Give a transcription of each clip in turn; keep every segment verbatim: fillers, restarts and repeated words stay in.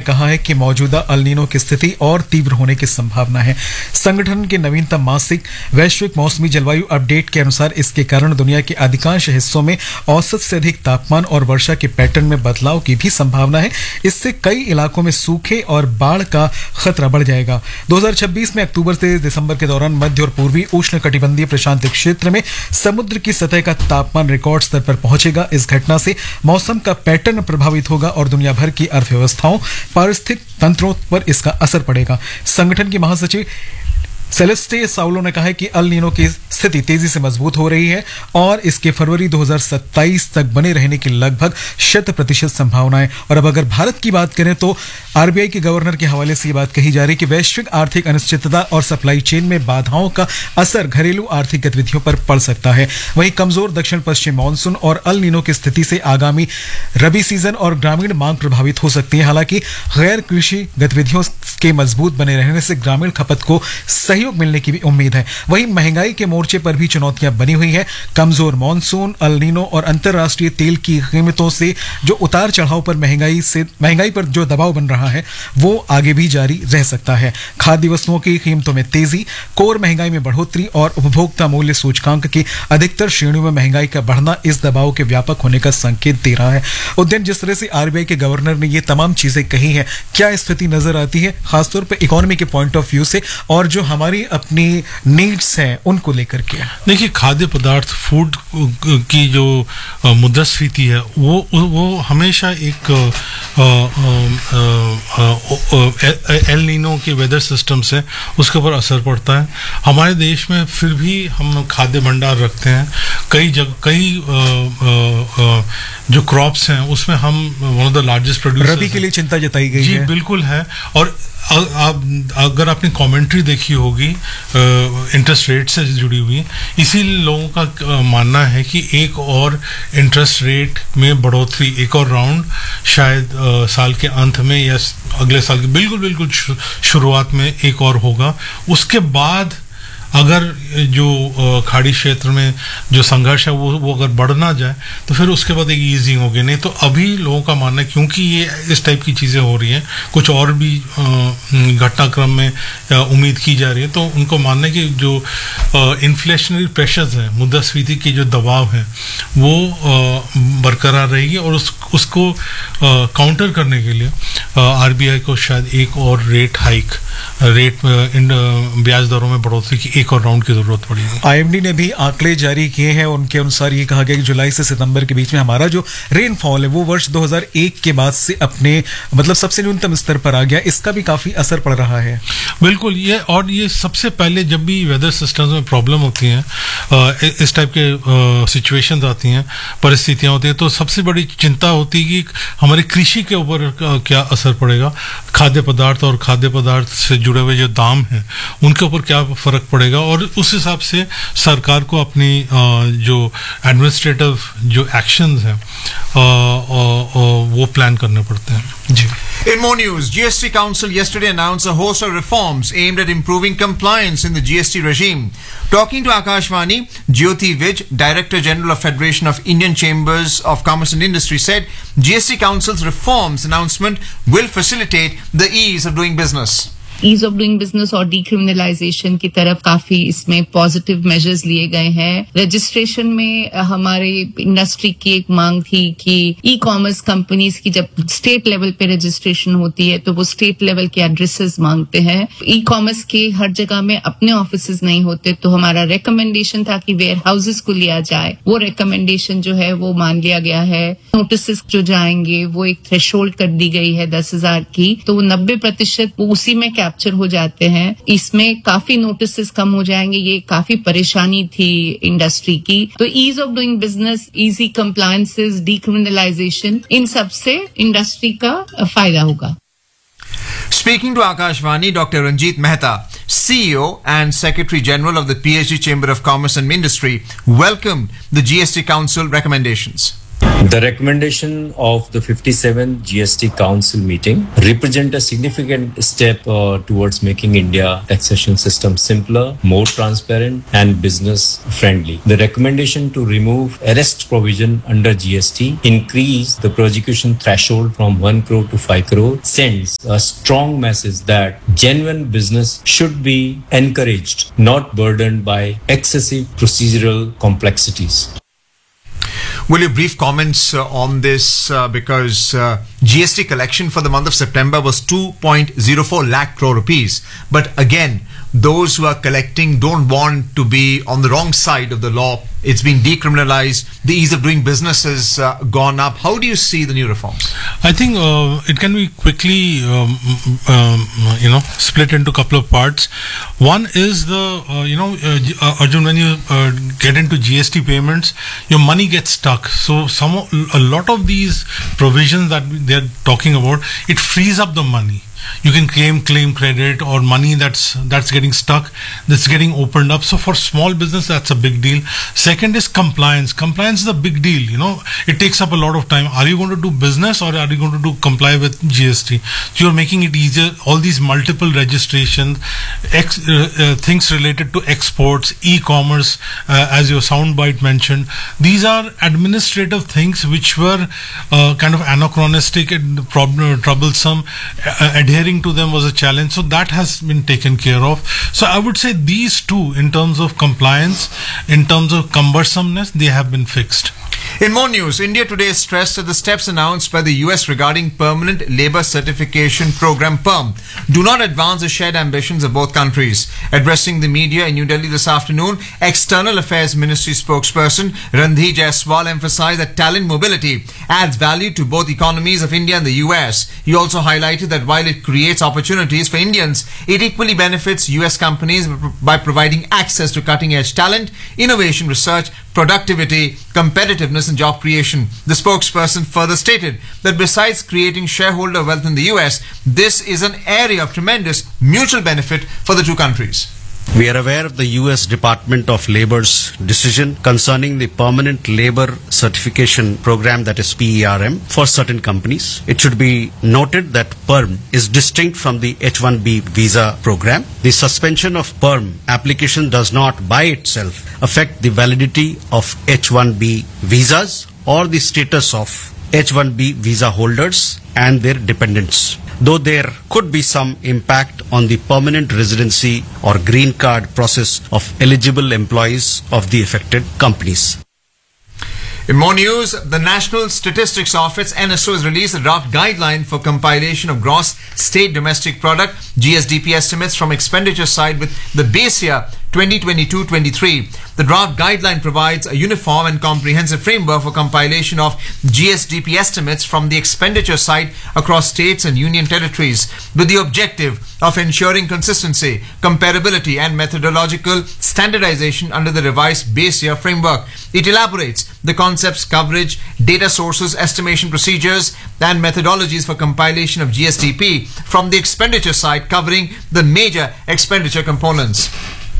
कहा है कि मौजूदा अल नीनो की स्थिति और तीव्र होने की संभावना है। संगठन के नवीनतम मासिक वैश्विक मौसमी जलवायु अपडेट के अनुसार इसके कारण दुनिया के अधिकांश हिस्सों में औसत से अधिक तापमान और वर्षा के पैटर्न में बदलाव की भी संभावना है। इससे कई इलाकों में सूखे और बाढ़ का खतरा बढ़ जाएगा। दो हज़ार छब्बीस में अक्टूबर से दिसंबर के दौरान मध्य और पूर्वी उष्णकटिबंधीय प्रशांत क्षेत्र में समुद्र की सतह का तापमान रिकॉर्ड स्तर पर पहुंचेगा। इस घटना से मौसम का पैटर्न प्रभावित होगा और दुनिया भर की अर्थव्यवस्थाओं, पारिस्थितिक तंत्रों पर इसका असर पड़ेगा। संगठन की महासचिव सेलेस्टे साउलो ने कहा है कि अल नीनो की स्थिति तेजी से मजबूत हो रही है और इसके फरवरी दो हज़ार सत्ताईस तक बने रहने की लगभग शत प्रतिशत संभावना है। और अब अगर भारत की बात करें तो आरबीआई के गवर्नर के हवाले से ये बात कही जा रही है कि वैश्विक आर्थिक अनिश्चितता और सप्लाई चेन में बाधाओं का असर घरेलू आर्थिक गतिविधियों पर पड़ सकता है। वहीं कमजोर दक्षिण पश्चिम मानसून और अल नीनो की स्थिति से आगामी रबी सीजन और ग्रामीण मांग प्रभावित हो सकती है। हालांकि गैर कृषि गतिविधियों के मजबूत बने रहने से ग्रामीण खपत को सहयोग मिलने की भी उम्मीद है। वहीं महंगाई के मोर्चे पर भी चुनौतियां बनी हुई है। कमजोर मॉनसून, अल नीनो और अंतर्राष्ट्रीय तेल की कीमतों से जो उतार चढ़ाव पर महंगाई से महंगाई पर जो दबाव बन रहा है वो आगे भी जारी रह सकता है। खाद्य वस्तुओं की कीमतों में तेजी, कोर महंगाई में बढ़ोतरी और उपभोक्ता मूल्य सूचकांक की अधिकतर श्रेणियों में महंगाई का बढ़ना इस दबाव के व्यापक होने का संकेत दे रहा है। उद्यम जिस तरह से आरबीआई के गवर्नर ने ये तमाम चीजें कही है, क्या स्थिति नजर आती है खासतौर पर इकोनॉमी के पॉइंट ऑफ व्यू से और जो हमारी अपनी नीड्स हैं उनको लेकर के? देखिए, खाद्य पदार्थ, फूड की जो मुद्रास्फीति है वो वो हमेशा एक एल नीनो के वेदर सिस्टम से उसके ऊपर असर पड़ता है। हमारे देश में फिर भी हम खाद्य भंडार रखते हैं। कई जगह कई आ, आ, जो क्रॉप्स हैं उसमें हम one of the largest producer. रबी के लिए चिंता जताई गई जी है। बिल्कुल है। और आप अगर आपने कमेंट्री देखी होगी इंटरेस्ट रेट से जुड़ी हुई, इसी लोगों का मानना है कि एक और इंटरेस्ट रेट में बढ़ोतरी, एक और राउंड शायद आ, साल के अंत में या अगले साल के बिल्कुल बिल्कुल शुरुआत में एक और होगा। उसके बाद अगर जो खाड़ी क्षेत्र में जो संघर्ष है वो वो अगर बढ़ ना जाए तो फिर उसके बाद एक ईजिंग होगी। नहीं तो अभी लोगों का मानना है क्योंकि ये इस टाइप की चीज़ें हो रही हैं, कुछ और भी घटनाक्रम में उम्मीद की जा रही है, तो उनको मानना है कि जो इन्फ्लेशनरी प्रेशर्स हैं, मुद्रास्फीति की जो दबाव है वो बरकरार रहेगी और उस उसको काउंटर करने के लिए आरबीआई को शायद एक और रेट हाइक, रेट इन ब्याज दरों में बढ़ोतरी की एक और राउंड की जरूरत पड़ेगी। आईएमडी ने भी आंकड़े जारी किए हैं। उनके अनुसार ये कहा गया कि जुलाई से सितंबर के बीच में हमारा जो रेनफॉल है वो वर्ष दो हज़ार एक के बाद से अपने मतलब सबसे न्यूनतम स्तर पर आ गया। इसका भी काफी असर पड़ रहा है। बिल्कुल, ये और ये सबसे पहले जब भी वेदर सिस्टम्स में प्रॉब्लम होती हैं, इस टाइप के सिचुएशंस आती हैं, परिस्थितियां होती हैं, तो सबसे बड़ी चिंता होती है कि हमारे कृषि के ऊपर क्या असर पड़ेगा, खाद्य पदार्थ और खाद्य पदार्थ से जुड़े हुए जो दाम हैं उनके ऊपर क्या फर्क पड़ेगा। और उस हिसाब से सरकार को अपनी जो एडमिनिस्ट्रेटिव जो एक्शंस हैं वो प्लान करने पड़ते हैं। जी। In more news, G S T Council yesterday announced a host of reforms aimed at improving compliance in the G S T regime. Talking to Akashvani, Jyoti Vij, Director General of Federation of Indian Chambers of Commerce and Industry, said G S T Council's reforms announcement will facilitate the ease of doing business. Ease of doing business और decriminalisation की तरफ काफी इसमें positive measures लिए गए हैं। Registration में हमारे इंडस्ट्री की एक मांग थी कि ई कॉमर्स कंपनीज की जब स्टेट लेवल पे रजिस्ट्रेशन होती है तो वो स्टेट लेवल के एड्रेसेस मांगते हैं। ई कॉमर्स के हर जगह में अपने ऑफिसेज नहीं होते, तो हमारा रिकमेंडेशन था कि वेयर हाउसेज को लिया जाए। वो रिकमेंडेशन जो है वो मान लिया गया है। नोटिस जो जाएंगे वो एक थ्रेशोल्ड कर दी गई है दस हजार की, तो वो नब्बे प्रतिशत उसी में कैप्चर हो जाते हैं। इसमें काफी नोटिस कम हो जाएंगे। ये काफी परेशानी थी इंडस्ट्री की। तो ease of doing business, easy compliances, decriminalisation, इन सब से इंडस्ट्री का फायदा होगा। Speaking to Akashvani, Doctor Ranjit Mehta, C E O and Secretary General of the P H D Chamber of Commerce and Industry, welcomed the G S T Council recommendations. The recommendation of the fifty-seventh G S T Council meeting represent a significant step uh, towards making India taxation system simpler, more transparent and business friendly. The recommendation to remove arrest provision under G S T, increase the prosecution threshold from one crore to five crore, sends a strong message that genuine business should be encouraged, not burdened by excessive procedural complexities. Will you brief comments uh, on this uh, because uh, G S T collection for the month of September was two point zero four lakh crore rupees. But again, those who are collecting don't want to be on the wrong side of the law. It's been decriminalized. The ease of doing business has uh, gone up. How do you see the new reforms? I think uh, it can be quickly, um, um, you know, split into a couple of parts. One is the, uh, you know, uh, Arjun, when you uh, get into G S T payments, your money gets stuck. So some, a lot of these provisions that they're talking about, it frees up the money. You can claim claim credit or money that's that's getting stuck, that's getting opened up. So for small business, that's a big deal. Second is compliance. Compliance is a big deal. You know, it takes up a lot of time. Are you going to do business or are you going to do comply with G S T? So you're making it easier. All these multiple registrations, ex, uh, uh, things related to exports, e-commerce, uh, as your soundbite mentioned. These are administrative things which were uh, kind of anachronistic and prob- troublesome. Uh, adhering to them was a challenge, so that has been taken care of. So I would say these two, in terms of compliance, in terms of cumbersomeness, they have been fixed. In more news, India today stressed that the steps announced by the U S regarding Permanent Labour Certification Program P E R M do not advance the shared ambitions of both countries. Addressing the media in New Delhi this afternoon, External Affairs Ministry spokesperson Randhir Jaiswal emphasized that talent mobility adds value to both economies of India and the U S. He also highlighted that while it creates opportunities for Indians, it equally benefits U S companies by providing access to cutting-edge talent, innovation research, productivity, competitiveness and job creation. The spokesperson further stated that besides creating shareholder wealth in the U S, this is an area of tremendous mutual benefit for the two countries. We are aware of the U S Department of Labor's decision concerning the Permanent Labor Certification Program, that is P E R M, for certain companies. It should be noted that P E R M is distinct from the H one B visa program. The suspension of P E R M application does not by itself affect the validity of H one B visas or the status of H one B visa holders and their dependents, though there could be some impact on the permanent residency or green card process of eligible employees of the affected companies. In more news, the National Statistics Office N S O has released a draft guideline for compilation of gross state domestic product G S D P estimates from expenditure side with the base year twenty twenty-two twenty-three. The draft guideline provides a uniform and comprehensive framework for compilation of G S D P estimates from the expenditure side across states and union territories, with the objective of ensuring consistency, comparability and methodological standardization under the revised base year framework. It elaborates the concepts, coverage, data sources, estimation procedures and methodologies for compilation of G S D P from the expenditure side, covering the major expenditure components.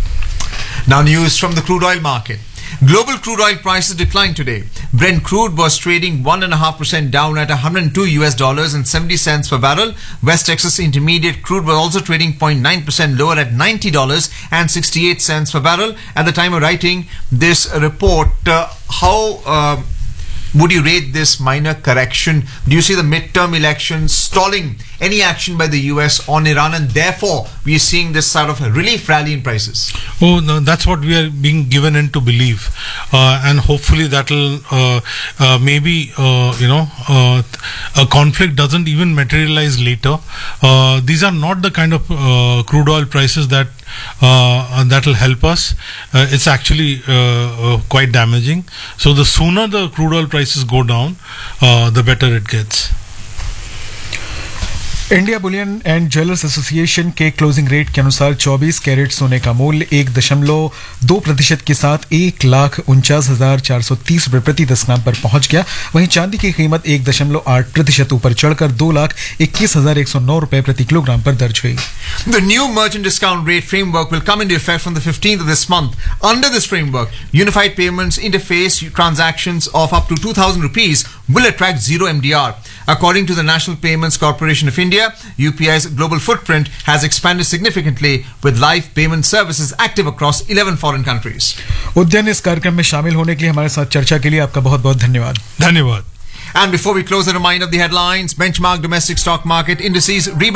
Now news from the crude oil market. Global crude oil prices declined today. Brent crude was trading one and a half percent down at one hundred two U S dollars and seventy cents per barrel. West Texas Intermediate crude was also trading zero point nine percent lower at ninety dollars and sixty-eight cents per barrel. At the time of writing this report, uh, how uh, would you rate this minor correction? Do you see the midterm elections stalling any action by the U S on Iran, and therefore we are seeing this sort of relief rally in prices? Oh, no, that's what we are being given in to believe, uh, and hopefully that'll uh, uh, maybe uh, you know uh, a conflict doesn't even materialize later. Uh, these are not the kind of uh, crude oil prices that uh, that'll help us. Uh, it's actually uh, uh, quite damaging. So the sooner the crude oil prices go down, uh, the better it gets. India Boolean and jewellers association के closing rate के अनुसार चौबीस carat सोने का मूल्य एक दशमलव दो प्रतिशत के साथ एक लाख उनचास हजार चार सौ तीस रुपए प्रति दस ग्राम पर पहुंच गया। वहीं चांदी की कीमत एक दशमलव आठ प्रतिशत ऊपर चढ़कर दो लाख इक्कीस हजार एक सौ नौ रुपए प्रति किलोग्राम पर दर्ज हुई। The new merchant discount rate framework will come into effect from the fifteenth of this month. Under this framework, Unified Payments Interface transactions of up to two thousand rupees will attract zero M D R. According to the National Payments Corporation of India, U P I's global footprint has expanded significantly with live payment services active across eleven foreign countries. Udayan इस कार्यक्रम में शामिल होने के लिए हमारे साथ चर्चा के लिए आपका बहुत बहुत धन्यवाद। धन्यवाद। And before we close, a reminder of the headlines: benchmark domestic stock market indices rebound